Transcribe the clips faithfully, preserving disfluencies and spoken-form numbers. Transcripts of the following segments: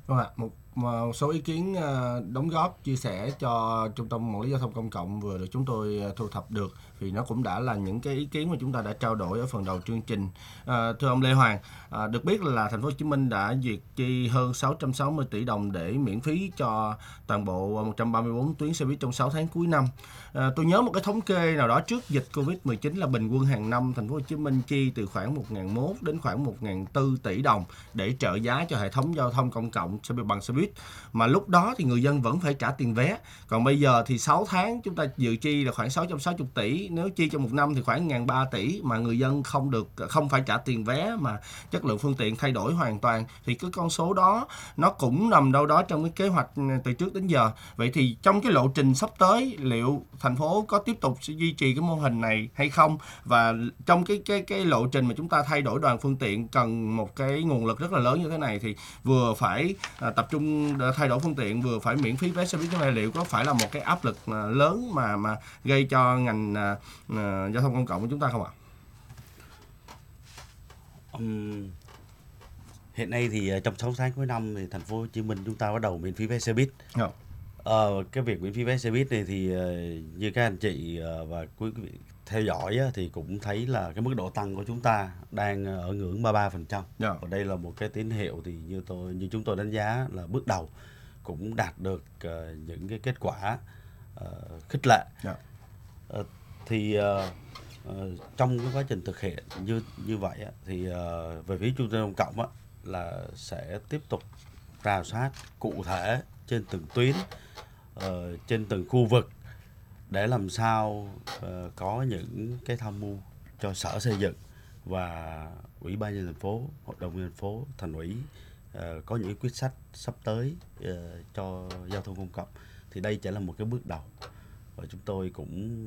Vâng ạ, một, một số ý kiến ờ, đóng góp chia sẻ cho Trung tâm Quản lý Giao thông Công cộng vừa được chúng tôi ờ, thu thập được, vì nó cũng đã là những cái ý kiến mà chúng ta đã trao đổi ở phần đầu chương trình. À, thưa ông Lê Hoàng, à, được biết là thành phố Hồ Chí Minh đã duyệt chi hơn sáu trăm sáu mươi tỷ đồng để miễn phí cho toàn bộ một trăm ba mươi tư tuyến xe buýt trong sáu tháng cuối năm. À, tôi nhớ một cái thống kê nào đó trước dịch Covid mười chín là bình quân hàng năm thành phố Hồ Chí Minh chi từ khoảng một nghìn một trăm đến khoảng một nghìn bốn trăm tỷ đồng để trợ giá cho hệ thống giao thông công cộng xe buýt bằng xe buýt, mà lúc đó thì người dân vẫn phải trả tiền vé. Còn bây giờ thì sáu tháng chúng ta dự chi là khoảng sáu trăm sáu mươi tỷ, nếu chi trong một năm thì khoảng một nghìn ba trăm tỷ, mà người dân không được không phải trả tiền vé mà chất lượng phương tiện thay đổi hoàn toàn, thì cái con số đó nó cũng nằm đâu đó trong cái kế hoạch từ trước đến giờ. Vậy thì trong cái lộ trình sắp tới, liệu thành phố có tiếp tục sẽ duy trì cái mô hình này hay không? Và trong cái cái cái lộ trình mà chúng ta thay đổi đoàn phương tiện cần một cái nguồn lực rất là lớn như thế này, thì vừa phải à, tập trung thay đổi phương tiện, vừa phải miễn phí vé xe buýt, này liệu có phải là một cái áp lực à, lớn mà mà gây cho ngành à, à, giao thông công cộng của chúng ta không ạ? Um, hiện nay thì trong sáu tháng cuối năm thì thành phố Hồ Chí Minh chúng ta bắt đầu miễn phí vé xe buýt. Yeah. Ờ, cái việc miễn phí vé xe buýt này thì uh, như các anh chị uh, và quý vị theo dõi á, thì cũng thấy là cái mức độ tăng của chúng ta đang ở ngưỡng ba mươi ba phần trăm. Yeah. Và đây là một cái tín hiệu thì như tôi như chúng tôi đánh giá là bước đầu cũng đạt được uh, những cái kết quả uh, khích lệ. Yeah. Uh, thì uh, uh, trong cái quá trình thực hiện như như vậy á, thì uh, về phía trung tâm công cộng á, là sẽ tiếp tục rà soát cụ thể trên từng tuyến, uh, trên từng khu vực để làm sao uh, có những cái tham mưu cho Sở Xây dựng và Ủy ban nhân dân thành phố, Hội đồng nhân dân thành phố, Thành ủy uh, có những quyết sách sắp tới uh, cho giao thông công cộng. Thì đây chỉ là một cái bước đầu và chúng tôi cũng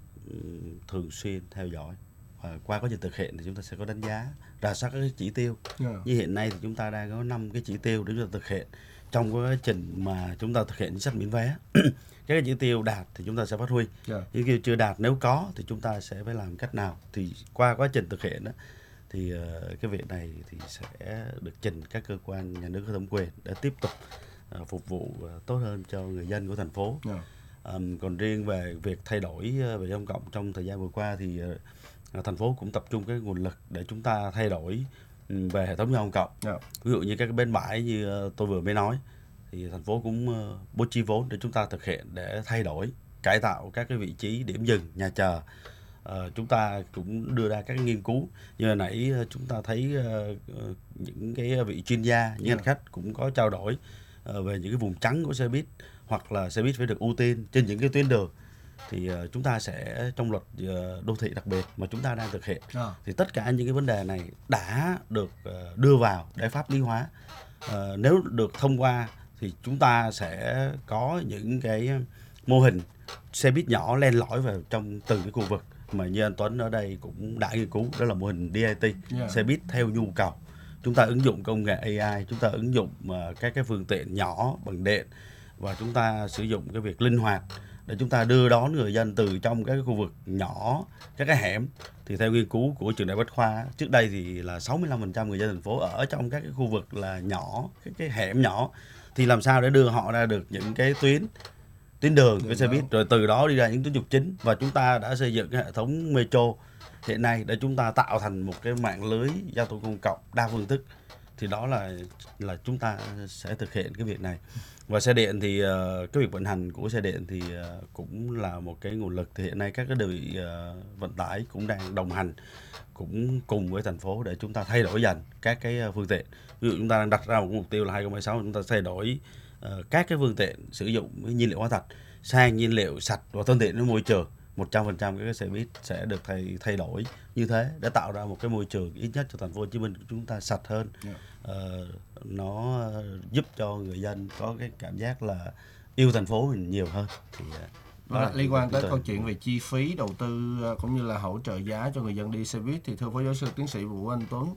um, thường xuyên theo dõi. Và qua quá trình thực hiện thì chúng ta sẽ có đánh giá, rà soát các chỉ tiêu. Yeah. Như hiện nay thì chúng ta đang có năm cái chỉ tiêu để chúng ta thực hiện. Trong quá trình mà chúng ta thực hiện chính sách miễn vé, các chỉ tiêu đạt thì chúng ta sẽ phát huy. Yeah. Những tiêu chưa đạt nếu có thì chúng ta sẽ phải làm cách nào. Thì qua quá trình thực hiện đó, thì uh, cái việc này thì sẽ được trình các cơ quan nhà nước có thẩm quyền để tiếp tục uh, phục vụ uh, tốt hơn cho người dân của thành phố. Yeah. Um, còn riêng về việc thay đổi uh, về giao thông công cộng trong thời gian vừa qua thì uh, thành phố cũng tập trung cái nguồn lực để chúng ta thay đổi về hệ thống giao thông công cộng. Yeah. Ví dụ như các cái bến bãi như tôi vừa mới nói thì thành phố cũng bố trí vốn để chúng ta thực hiện, để thay đổi, cải tạo các cái vị trí điểm dừng, nhà chờ. À, chúng ta cũng đưa ra các nghiên cứu như hồi nãy chúng ta thấy uh, những cái vị chuyên gia, những hành khách cũng có trao đổi uh, về những cái vùng trắng của xe buýt, hoặc là xe buýt phải được ưu tiên trên những cái tuyến đường. Thì uh, chúng ta sẽ trong luật uh, đô thị đặc biệt mà chúng ta đang thực hiện, à. thì tất cả những cái vấn đề này đã được uh, đưa vào để pháp lý hóa. Uh, nếu được thông qua thì chúng ta sẽ có những cái mô hình xe buýt nhỏ len lỏi vào trong từng cái khu vực mà như anh Tuấn ở đây cũng đã nghiên cứu, đó là mô hình đê i tê, yeah. xe buýt theo nhu cầu. Chúng ta ứng dụng công nghệ a i, chúng ta ứng dụng uh, các cái phương tiện nhỏ bằng điện, và chúng ta sử dụng cái việc linh hoạt để chúng ta đưa đón người dân từ trong các cái khu vực nhỏ, các cái hẻm. Thì theo nghiên cứu của trường Đại Bách Khoa, trước đây thì là sáu mươi lăm phần trăm người dân thành phố ở trong các cái khu vực là nhỏ, cái, cái hẻm nhỏ. Thì làm sao để đưa họ ra được những cái tuyến tuyến đường với xe buýt, rồi từ đó đi ra những tuyến trục chính. Và chúng ta đã xây dựng cái hệ thống metro hiện nay để chúng ta tạo thành một cái mạng lưới giao thông công cộng đa phương thức. Thì đó là là chúng ta sẽ thực hiện cái việc này. Và xe điện thì uh, cái việc vận hành của xe điện thì uh, cũng là một cái nguồn lực. Thì hiện nay các cái đơn vị uh, vận tải cũng đang đồng hành, cũng cùng với thành phố để chúng ta thay đổi dần các cái phương tiện. Ví dụ chúng ta đang đặt ra một mục tiêu là hai không hai sáu chúng ta thay đổi uh, các cái phương tiện sử dụng nhiên liệu hóa thạch sang nhiên liệu sạch và thân thiện với môi trường. một trăm phần trăm các cái xe buýt sẽ được thay thay đổi như thế để tạo ra một cái môi trường ít nhất cho thành phố Hồ Chí Minh của chúng ta sạch hơn. Yeah. Uh, nó giúp cho người dân có cái cảm giác là yêu thành phố mình nhiều hơn. Thì đó là liên quan tới câu chuyện về chi phí đầu tư cũng như là hỗ trợ giá cho người dân đi xe buýt, thì thưa phó giáo sư tiến sĩ Vũ Anh Tuấn,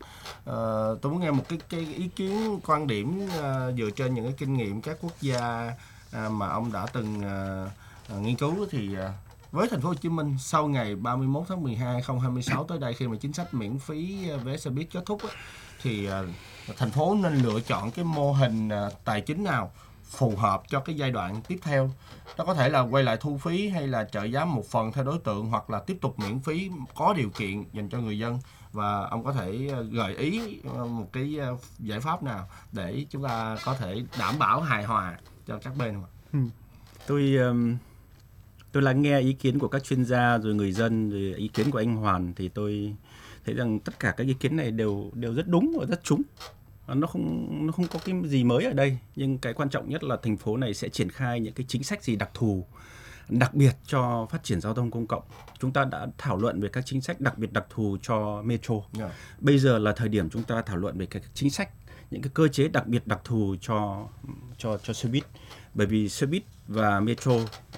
uh, tôi muốn nghe một cái, cái ý kiến quan điểm uh, dựa trên những cái kinh nghiệm các quốc gia uh, mà ông đã từng uh, uh, nghiên cứu. Thì uh, với thành phố Hồ Chí Minh sau ngày ba mươi mốt tháng mười hai năm hai không hai sáu tới đây, khi mà chính sách miễn phí vé xe buýt kết thúc á, thì uh, thành phố nên lựa chọn cái mô hình uh, tài chính nào phù hợp cho cái giai đoạn tiếp theo. Đó có thể là quay lại thu phí hay là trợ giá một phần theo đối tượng, hoặc là tiếp tục miễn phí có điều kiện dành cho người dân. Và ông có thể gợi ý một cái giải pháp nào để chúng ta có thể đảm bảo hài hòa cho các bên không ạ? Ừ. Tôi tôi lắng nghe ý kiến của các chuyên gia rồi người dân rồi ý kiến của anh Hoàn, thì tôi thấy rằng tất cả các ý kiến này đều đều rất đúng và rất trúng. Nó không nó không có cái gì mới ở đây, nhưng cái quan trọng nhất là thành phố này sẽ triển khai những cái chính sách gì đặc thù, đặc biệt cho phát triển giao thông công cộng. Chúng ta đã thảo luận về các chính sách đặc biệt đặc thù cho metro. Yeah. Bây giờ là thời điểm chúng ta thảo luận về các chính sách, những cái cơ chế đặc biệt đặc thù cho cho cho xe buýt. Bởi vì xe buýt và metro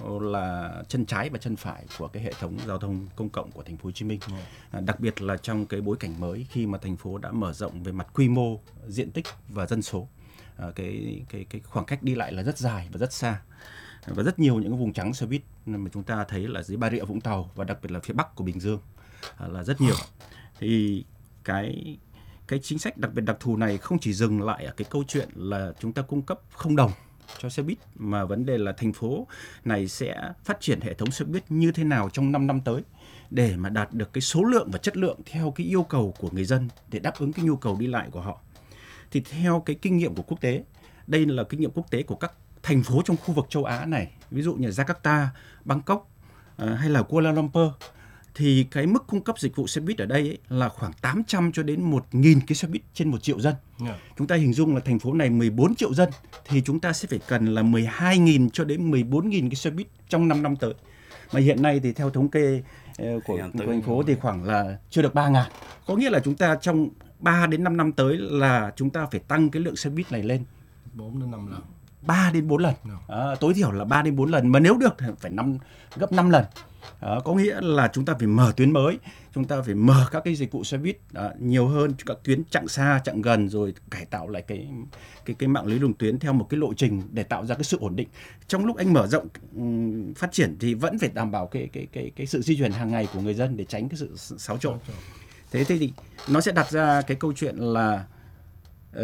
là chân trái và chân phải của cái hệ thống giao thông công cộng của thành phố Hồ Chí Minh. Yeah. Đặc biệt là trong cái bối cảnh mới, khi mà thành phố đã mở rộng về mặt quy mô, diện tích và dân số. À, cái cái cái khoảng cách đi lại là rất dài và rất xa. Và rất nhiều những vùng trắng xe buýt mà chúng ta thấy là dưới Bà Rịa Vũng Tàu và đặc biệt là phía Bắc của Bình Dương là rất nhiều. Thì cái cái chính sách đặc biệt đặc thù này không chỉ dừng lại ở cái câu chuyện là chúng ta cung cấp không đồng cho xe buýt, mà vấn đề là thành phố này sẽ phát triển hệ thống xe buýt như thế nào trong năm năm tới để mà đạt được cái số lượng và chất lượng theo cái yêu cầu của người dân, để đáp ứng cái nhu cầu đi lại của họ. Thì theo cái kinh nghiệm của quốc tế, đây là kinh nghiệm quốc tế của các thành phố trong khu vực châu Á này, ví dụ như Jakarta, Bangkok uh, hay là Kuala Lumpur, thì cái mức cung cấp dịch vụ xe buýt ở đây ấy là khoảng tám trăm cho đến một nghìn cái xe buýt trên một triệu dân. Yeah. Chúng ta hình dung là thành phố này mười bốn triệu dân, thì chúng ta sẽ phải cần là mười hai nghìn cho đến mười bốn nghìn cái xe buýt trong năm năm tới. Mà hiện nay thì theo thống kê uh, của, của thành phố thì khoảng là chưa được ba nghìn. Có nghĩa là chúng ta trong ba đến năm năm tới là chúng ta phải tăng cái lượng xe buýt này lên bốn đến năm lần. ba đến bốn lần. À, tối thiểu là ba đến bốn lần, mà nếu được thì phải năm, gấp năm lần. À, có nghĩa là chúng ta phải mở tuyến mới, chúng ta phải mở các cái dịch vụ xe buýt à, nhiều hơn, các tuyến chặng xa, chặng gần, rồi cải tạo lại cái cái cái mạng lưới đường tuyến theo một cái lộ trình để tạo ra cái sự ổn định. Trong lúc anh mở rộng um, phát triển thì vẫn phải đảm bảo cái cái cái cái sự di chuyển hàng ngày của người dân để tránh cái sự xáo trộn. Thế thì nó sẽ đặt ra cái câu chuyện là uh,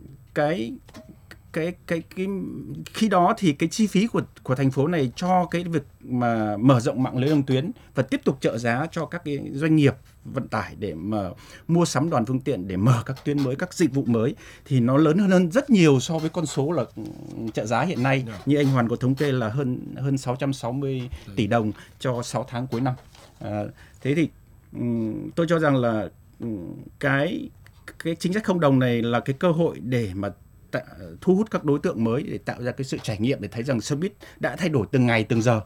cái Cái, cái cái khi đó thì cái chi phí của của thành phố này cho cái việc mà mở rộng mạng lưới đường tuyến và tiếp tục trợ giá cho các cái doanh nghiệp vận tải để mà mua sắm đoàn phương tiện để mở các tuyến mới, các dịch vụ mới, thì nó lớn hơn, hơn rất nhiều so với con số là trợ giá hiện nay. Yeah. Như anh Hoàn có thống kê là hơn hơn sáu trăm sáu mươi yeah. tỷ đồng cho sáu tháng cuối năm. À, thế thì um, tôi cho rằng là um, cái cái chính sách không đồng này là cái cơ hội để mà thu hút các đối tượng mới, để tạo ra cái sự trải nghiệm, để thấy rằng xe buýt đã thay đổi từng ngày từng giờ.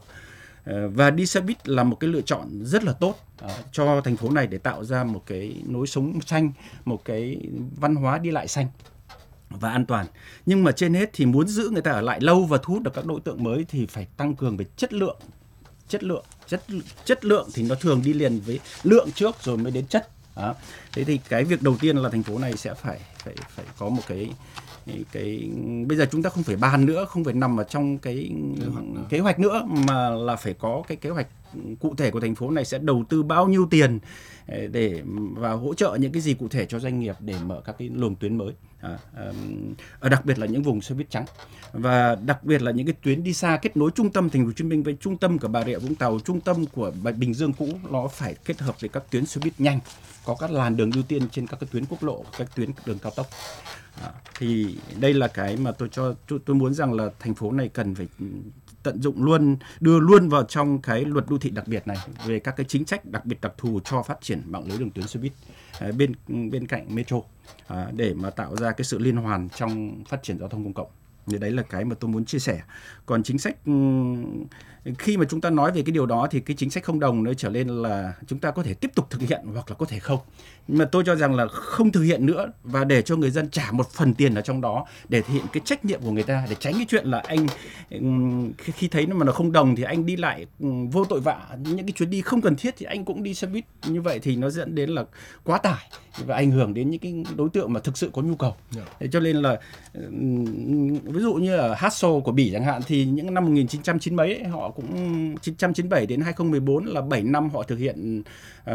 Và đi xe buýt là một cái lựa chọn rất là tốt cho thành phố này để tạo ra một cái lối sống xanh, một cái văn hóa đi lại xanh và an toàn. Nhưng mà trên hết thì muốn giữ người ta ở lại lâu và thu hút được các đối tượng mới thì phải tăng cường về chất lượng. Chất lượng, chất, chất lượng thì nó thường đi liền với lượng trước rồi mới đến chất. Đó. Thế thì cái việc đầu tiên là thành phố này sẽ phải phải phải có một cái cái, cái bây giờ chúng ta không phải bàn nữa, không phải nằm ở trong cái kế hoạch, kế hoạch nữa, mà là phải có cái kế hoạch cụ thể của thành phố này sẽ đầu tư bao nhiêu tiền để và hỗ trợ những cái gì cụ thể cho doanh nghiệp để mở các cái luồng tuyến mới. À, à, đặc biệt là những vùng xe buýt trắng, và đặc biệt là những cái tuyến đi xa kết nối trung tâm thành phố Hồ Chí Minh với trung tâm của Bà Rịa Vũng Tàu, trung tâm của Bình Dương cũ, nó phải kết hợp với các tuyến xe buýt nhanh, có các làn đường ưu tiên trên các cái tuyến quốc lộ, các tuyến đường cao tốc. À, thì đây là cái mà tôi cho tôi, tôi muốn rằng là thành phố này cần phải tận dụng luôn, đưa luôn vào trong cái luật đô thị đặc biệt này về các cái chính sách đặc biệt đặc thù cho phát triển mạng lưới đường tuyến xe buýt à, bên bên cạnh metro à, để mà tạo ra cái sự liên hoàn trong phát triển giao thông công cộng. Thì đấy là cái mà tôi muốn chia sẻ. Còn chính sách, khi mà chúng ta nói về cái điều đó thì cái chính sách không đồng nó trở lên là chúng ta có thể tiếp tục thực hiện hoặc là có thể không. Nhưng mà tôi cho rằng là không thực hiện nữa và để cho người dân trả một phần tiền ở trong đó để thể hiện cái trách nhiệm của người ta, để tránh cái chuyện là anh khi thấy nó mà nó không đồng thì anh đi lại vô tội vạ, những cái chuyến đi không cần thiết thì anh cũng đi xe buýt. Như vậy thì nó dẫn đến là quá tải và ảnh hưởng đến những cái đối tượng mà thực sự có nhu cầu. Yeah. Cho nên là ví dụ như ở Hassel của Bỉ chẳng hạn, thì những năm một nghìn chín trăm chín mấy ấy, họ cũng chín trăm chín mươi bảy đến hai không một bốn là bảy năm họ thực hiện uh,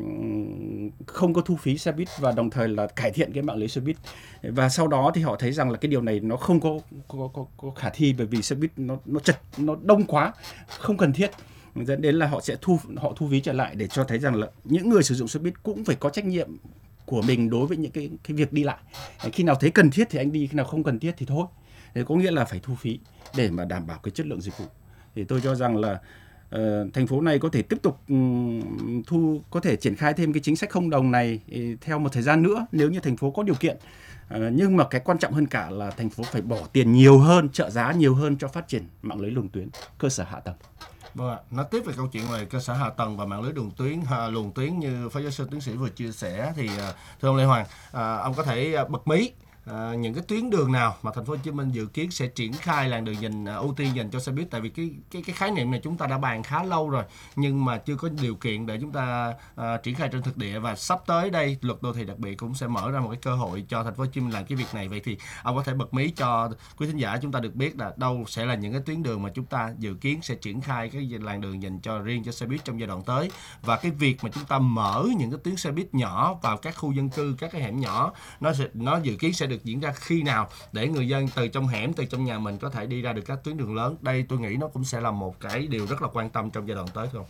không có thu phí xe buýt và đồng thời là cải thiện cái mạng lưới xe buýt. Và sau đó thì họ thấy rằng là cái điều này nó không có có có, có khả thi, bởi vì xe buýt nó nó chật, nó đông quá, không cần thiết, dẫn đến là họ sẽ thu họ thu phí trở lại, để cho thấy rằng là những người sử dụng xe buýt cũng phải có trách nhiệm của mình đối với những cái cái việc đi lại. Khi nào thấy cần thiết thì anh đi, khi nào không cần thiết thì thôi. Thế có nghĩa là phải thu phí để mà đảm bảo cái chất lượng dịch vụ. Thì tôi cho rằng là uh, thành phố này có thể tiếp tục um, thu có thể triển khai thêm cái chính sách không đồng này theo một thời gian nữa nếu như thành phố có điều kiện. Uh, nhưng mà cái quan trọng hơn cả là thành phố phải bỏ tiền nhiều hơn, trợ giá nhiều hơn cho phát triển mạng lưới luồng tuyến, cơ sở hạ tầng. Vâng ạ, nói tiếp về câu chuyện về cơ sở hạ tầng và mạng lưới đường tuyến, ha, luồng tuyến như phó giáo sư tiến sĩ vừa chia sẻ, thì thưa ông Lê Hoàng, à, ông có thể bật mí à, những cái tuyến đường nào mà thành phố Hồ Chí Minh dự kiến sẽ triển khai làn đường dành ưu tiên dành cho xe buýt? Tại vì cái cái cái khái niệm này chúng ta đã bàn khá lâu rồi, nhưng mà chưa có điều kiện để chúng ta à, triển khai trên thực địa, và sắp tới đây luật đô thị đặc biệt cũng sẽ mở ra một cái cơ hội cho thành phố Hồ Chí Minh làm cái việc này. Vậy thì ông có thể bật mí cho quý thính giả chúng ta được biết là đâu sẽ là những cái tuyến đường mà chúng ta dự kiến sẽ triển khai cái làn đường dành cho riêng cho xe buýt trong giai đoạn tới, và cái việc mà chúng ta mở những cái tuyến xe buýt nhỏ vào các khu dân cư, các cái hẻm nhỏ, nó sẽ, nó dự kiến sẽ được diễn ra khi nào để người dân từ trong hẻm, từ trong nhà mình có thể đi ra được các tuyến đường lớn. Đây tôi nghĩ nó cũng sẽ là một cái điều rất là quan tâm trong giai đoạn tới, không?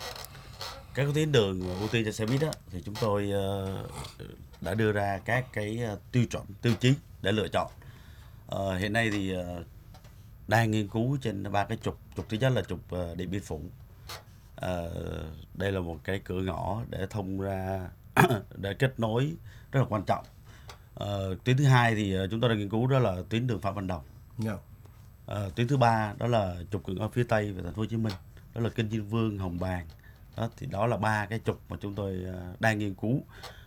Các cái tuyến đường ưu tiên cho xe buýt đó, thì chúng tôi uh, đã đưa ra các cái uh, tiêu chuẩn, tiêu chí để lựa chọn. Uh, hiện nay thì uh, đang nghiên cứu trên ba cái trục. Trục thứ nhất là trục uh, Điện Biên Phủ. Uh, đây là một cái cửa ngõ để thông ra để kết nối rất là quan trọng. Uh, tuyến thứ hai thì uh, chúng tôi đang nghiên cứu, đó là tuyến đường Phạm Văn Đồng. Yeah. Uh, tuyến thứ ba đó là trục cửa ngõ phía tây về thành phố Hồ Chí Minh, đó là kênh Diên Vương, Hồng Bàng. Đó thì đó là ba cái trục mà chúng tôi uh, đang nghiên cứu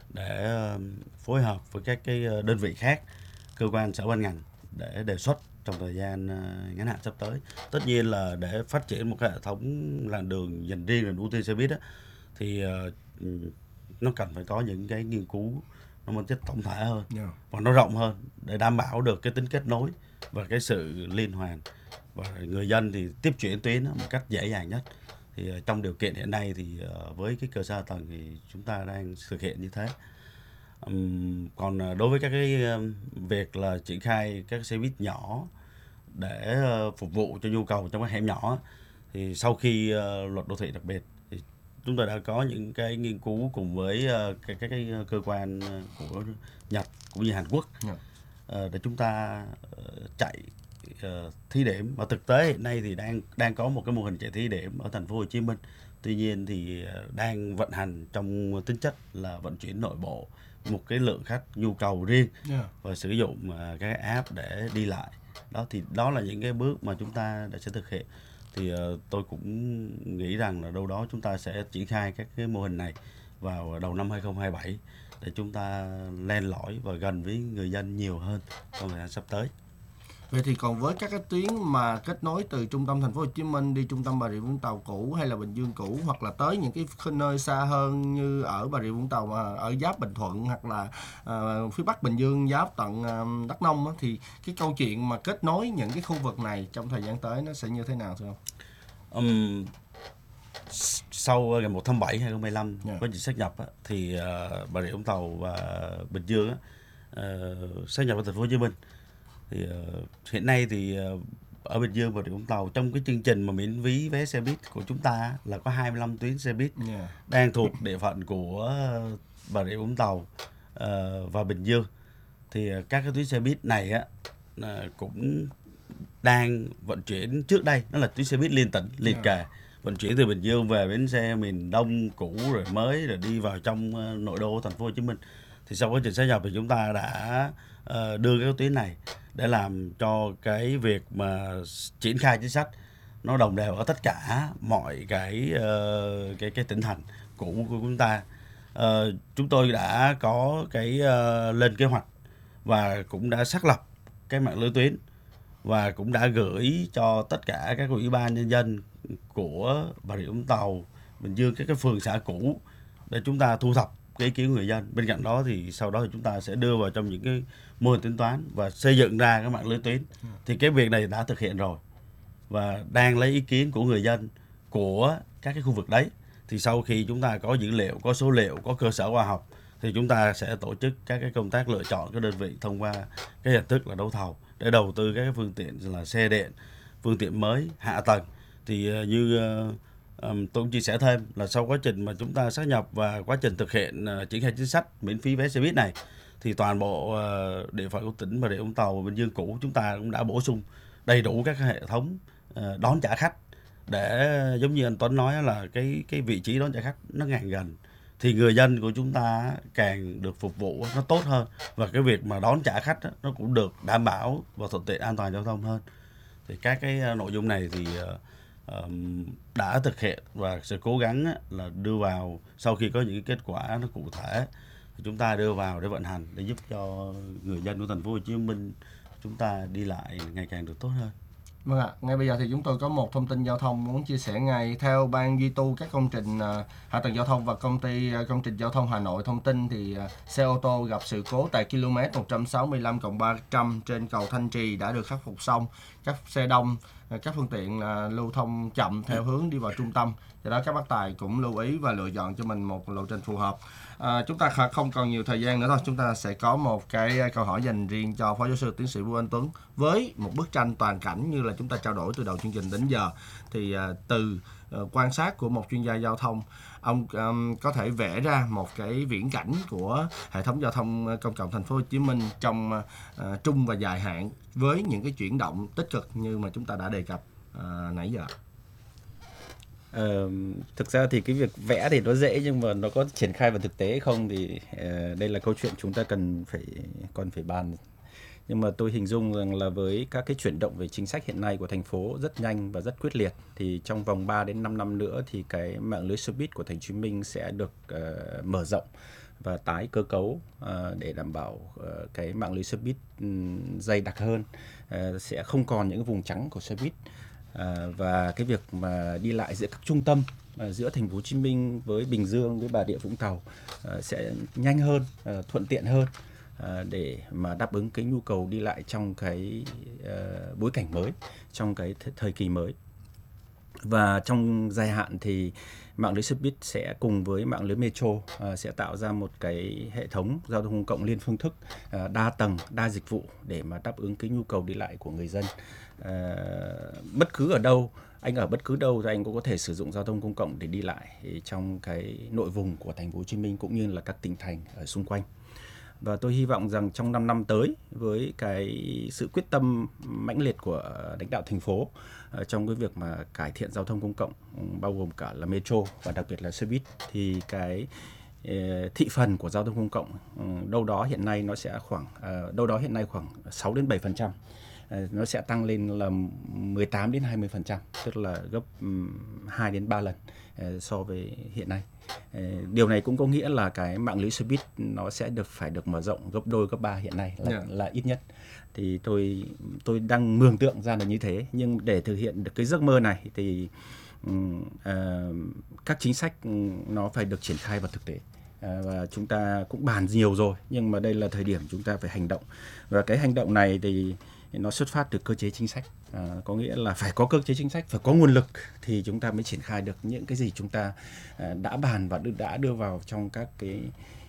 để uh, phối hợp với các cái đơn vị khác, cơ quan sở ban ngành để đề xuất trong thời gian uh, ngắn hạn sắp tới. Tất nhiên là để phát triển một cái hệ thống làn đường dành riêng là ưu tiên xe buýt đó, thì uh, nó cần phải có những cái nghiên cứu nó mang chất tổng thể hơn, yeah, và nó rộng hơn để đảm bảo được cái tính kết nối và cái sự liên hoàn, và người dân thì tiếp chuyển tuyến một cách dễ dàng nhất. Thì uh, trong điều kiện hiện nay thì uh, với cái cơ sở hạ tầng thì chúng ta đang thực hiện như thế. Um, còn uh, đối với các cái uh, việc là triển khai các xe buýt nhỏ để uh, phục vụ cho nhu cầu trong các hẻm nhỏ, thì sau khi uh, luật đô thị đặc biệt thì chúng tôi đã có những cái nghiên cứu cùng với uh, các, các cái cơ quan của Nhật cũng như Hàn Quốc, yeah, uh, để chúng ta uh, chạy uh, thí điểm. Và thực tế hiện nay thì đang đang có một cái mô hình chạy thí điểm ở thành phố Hồ Chí Minh. Tuy nhiên thì uh, đang vận hành trong tính chất là vận chuyển nội bộ, một cái lượng khách nhu cầu riêng, yeah, và sử dụng uh, các app để đi lại. Đó thì đó là những cái bước mà chúng ta đã sẽ thực hiện. Thì uh, tôi cũng nghĩ rằng là đâu đó chúng ta sẽ triển khai các cái mô hình này vào đầu năm hai không hai bảy để chúng ta len lỏi và gần với người dân nhiều hơn trong thời gian sắp tới. Vậy thì còn với các cái tuyến mà kết nối từ trung tâm thành phố Hồ Chí Minh đi trung tâm Bà Rịa Vũng Tàu cũ hay là Bình Dương cũ, hoặc là tới những cái nơi xa hơn như ở Bà Rịa Vũng Tàu mà ở giáp Bình Thuận, hoặc là uh, phía Bắc Bình Dương giáp tận uh, Đắk Nông á, thì cái câu chuyện mà kết nối những cái khu vực này trong thời gian tới nó sẽ như thế nào thưa ông? Um, sau ngày một tháng bảy hai không hai lăm, yeah, với chính sách nhập á, thì uh, Bà Rịa Vũng Tàu và Bình Dương á, uh, sát nhập vào thành phố Hồ Chí Minh. Thì uh, hiện nay thì uh, ở Bình Dương và Rịa Vũng Tàu, trong cái chương trình mà miễn phí vé xe buýt của chúng ta là có hai mươi lăm tuyến xe buýt, yeah, đang thuộc địa phận của uh, Bà Rịa Vũng Tàu uh, và Bình Dương. Thì uh, các cái tuyến xe buýt này á uh, cũng đang vận chuyển trước đây, nó là tuyến xe buýt liên tỉnh, liên kề, yeah, vận chuyển từ Bình Dương về bến xe miền Đông cũ rồi mới rồi đi vào trong uh, nội đô thành phố Hồ Chí Minh. Thì sau quá trình sát nhập thì chúng ta đã uh, đưa các tuyến này để làm cho cái việc mà triển khai chính sách nó đồng đều ở tất cả mọi cái uh, cái cái tỉnh thành cũ của chúng ta. Uh, chúng tôi đã có cái uh, lên kế hoạch và cũng đã xác lập cái mạng lưới tuyến, và cũng đã gửi cho tất cả các ủy ban nhân dân của Bà Rịa Vũng Tàu, Bình Dương, các cái phường xã cũ để chúng ta thu thập cái ý kiến của người dân. Bên cạnh đó thì sau đó thì chúng ta sẽ đưa vào trong những cái mô hình tính toán và xây dựng ra cái mạng lưới tuyến. Thì cái việc này đã thực hiện rồi và đang lấy ý kiến của người dân của các cái khu vực đấy. Thì sau khi chúng ta có dữ liệu, có số liệu, có cơ sở khoa học thì chúng ta sẽ tổ chức các cái công tác lựa chọn cái đơn vị thông qua cái hình thức là đấu thầu để đầu tư các cái phương tiện là xe điện, phương tiện mới, hạ tầng. Thì như uh, um, tôi cũng chia sẻ thêm là sau quá trình mà chúng ta sát nhập và quá trình thực hiện uh, triển khai chính sách miễn phí vé xe buýt này thì toàn bộ uh, địa phận của tỉnh Bà Rịa Vũng Tàu và Bình Dương cũ chúng ta cũng đã bổ sung đầy đủ các hệ thống uh, đón trả khách để giống như anh Tuấn nói là cái cái vị trí đón trả khách nó càng gần thì người dân của chúng ta càng được phục vụ nó tốt hơn và cái việc mà đón trả khách nó cũng được đảm bảo và thuận tiện an toàn giao thông hơn. Thì các cái nội dung này thì uh, đã thực hiện và sự cố gắng là đưa vào sau khi có những kết quả nó cụ thể thì chúng ta đưa vào để vận hành để giúp cho người dân của thành phố Hồ Chí Minh chúng ta đi lại ngày càng được tốt hơn. Vâng ạ, ngay bây giờ thì chúng tôi có một thông tin giao thông muốn chia sẻ ngay. Theo Ban duy tu các công trình uh, hạ tầng giao thông và công ty uh, công trình giao thông Hà Nội thông tin thì uh, xe ô tô gặp sự cố tại km một trăm sáu mươi lăm cộng ba trăm trên cầu Thanh Trì đã được khắc phục xong. Các xe đông, uh, các phương tiện uh, lưu thông chậm theo hướng đi vào trung tâm. Do đó các bác tài cũng lưu ý và lựa chọn cho mình một lộ trình phù hợp. À, chúng ta không còn nhiều thời gian nữa thôi, chúng ta sẽ có một cái câu hỏi dành riêng cho Phó Giáo sư Tiến sĩ Vũ Anh Tuấn với một bức tranh toàn cảnh như là chúng ta trao đổi từ đầu chương trình đến giờ. Thì à, từ à, quan sát của một chuyên gia giao thông, ông um, có thể vẽ ra một cái viễn cảnh của hệ thống giao thông công cộng thành phố Hồ Chí Minh trong à, trung và dài hạn với những cái chuyển động tích cực như mà chúng ta đã đề cập à, nãy giờ. Ờ, thực ra thì cái việc vẽ thì nó dễ nhưng mà nó có triển khai vào thực tế hay không thì uh, đây là câu chuyện chúng ta cần phải còn phải bàn. Nhưng mà tôi hình dung rằng là với các cái chuyển động về chính sách hiện nay của thành phố rất nhanh và rất quyết liệt thì trong vòng ba đến năm năm nữa thì cái mạng lưới xe buýt của thành phố Hồ Chí Minh sẽ được uh, mở rộng và tái cơ cấu uh, để đảm bảo uh, cái mạng lưới xe buýt um, dày đặc hơn, uh, sẽ không còn những vùng trắng của xe buýt. À, và cái việc mà đi lại giữa các trung tâm à, giữa thành phố Hồ Chí Minh với Bình Dương với Bà Rịa Vũng Tàu à, sẽ nhanh hơn, à, thuận tiện hơn à, để mà đáp ứng cái nhu cầu đi lại trong cái à, bối cảnh mới, trong cái th- thời kỳ mới. Và trong dài hạn thì mạng lưới xe buýt sẽ cùng với mạng lưới metro à, sẽ tạo ra một cái hệ thống giao thông công cộng liên phương thức, à, đa tầng, đa dịch vụ để mà đáp ứng cái nhu cầu đi lại của người dân. À, bất cứ ở đâu, anh ở bất cứ đâu thì anh cũng có thể sử dụng giao thông công cộng để đi lại trong cái nội vùng của thành phố Hồ Chí Minh cũng như là các tỉnh thành ở xung quanh. Và tôi hy vọng rằng trong năm năm tới với cái sự quyết tâm mãnh liệt của lãnh đạo thành phố uh, trong cái việc mà cải thiện giao thông công cộng um, bao gồm cả là metro và đặc biệt là xe buýt thì cái uh, thị phần của giao thông công cộng um, đâu đó hiện nay nó sẽ khoảng uh, đâu đó hiện nay khoảng sáu đến bảy phần trăm. Uh, nó sẽ tăng lên là mười tám đến hai mươi phần trăm, tức là gấp um, hai đến ba lần uh, so với hiện nay. Điều này cũng có nghĩa là cái mạng lưới xe buýt nó sẽ được phải được mở rộng gấp đôi gấp ba hiện nay là, yeah. là ít nhất. Thì tôi tôi đang mường tượng ra là như thế, nhưng để thực hiện được cái giấc mơ này thì um, uh, các chính sách nó phải được triển khai vào thực tế. À, và chúng ta cũng bàn nhiều rồi, nhưng mà đây là thời điểm chúng ta phải hành động. Và cái hành động này thì nó xuất phát từ cơ chế chính sách, à, có nghĩa là phải có cơ chế chính sách, phải có nguồn lực thì chúng ta mới triển khai được những cái gì chúng ta à, đã bàn và đã đưa vào trong các cái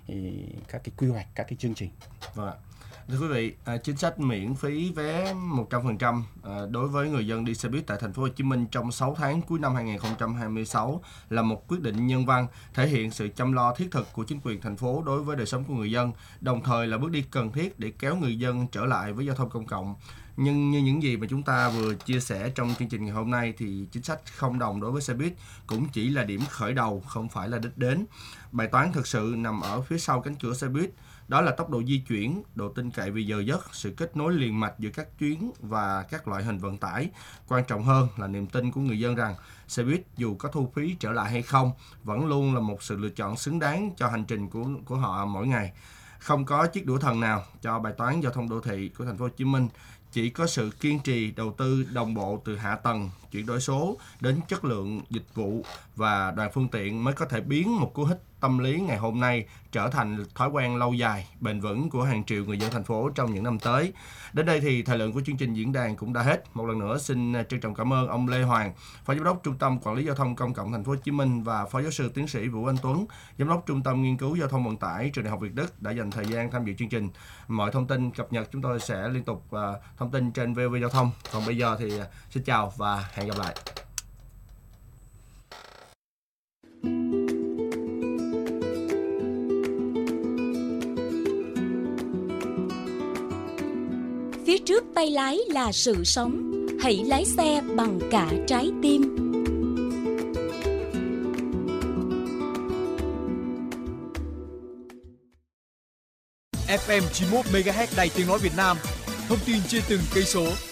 các cái quy hoạch, các cái chương trình. Vâng ạ. Thưa quý vị, à, chính sách miễn phí vé một trăm phần trăm à, đối với người dân đi xe buýt tại thành phố Hồ Chí Minh trong sáu tháng cuối năm hai không hai sáu là một quyết định nhân văn, thể hiện sự chăm lo thiết thực của chính quyền thành phố đối với đời sống của người dân, đồng thời là bước đi cần thiết để kéo người dân trở lại với giao thông công cộng. Nhưng như những gì mà chúng ta vừa chia sẻ trong chương trình ngày hôm nay thì chính sách không đồng đối với xe buýt cũng chỉ là điểm khởi đầu, không phải là đích đến. Bài toán thực sự nằm ở phía sau cánh cửa xe buýt. Đó là tốc độ di chuyển, độ tin cậy về giờ giấc, sự kết nối liền mạch giữa các chuyến và các loại hình vận tải. Quan trọng hơn là niềm tin của người dân rằng xe buýt dù có thu phí trở lại hay không vẫn luôn là một sự lựa chọn xứng đáng cho hành trình của của họ mỗi ngày. Không có chiếc đũa thần nào cho bài toán giao thông đô thị của thành phố Hồ Chí Minh. chỉ có sự kiên trì đầu tư đồng bộ từ hạ tầng, chuyển đổi số đến chất lượng dịch vụ và đoàn phương tiện mới có thể biến một cú hích tâm lý ngày hôm nay trở thành thói quen lâu dài, bền vững của hàng triệu người dân thành phố trong những năm tới. Đến đây thì thời lượng của chương trình diễn đàn cũng đã hết. Một lần nữa xin trân trọng cảm ơn ông Lê Hoàng, Phó Giám đốc Trung tâm Quản lý Giao thông Công cộng Thành phố Hồ Chí Minh và Phó Giáo sư Tiến sĩ Vũ Anh Tuấn, Giám đốc Trung tâm Nghiên cứu Giao thông Vận tải Trường Đại học Việt Đức đã dành thời gian tham dự chương trình. Mọi thông tin cập nhật chúng tôi sẽ liên tục uh, thông tin trên vê o vê Giao thông. Còn bây giờ thì uh, xin chào và hẹn gặp lại. Phía trước tay lái là sự sống, hãy lái xe bằng cả trái tim. ép em chín mươi mốt mê ga héc Đài Tiếng nói Việt Nam, thông tin trên từng cây số.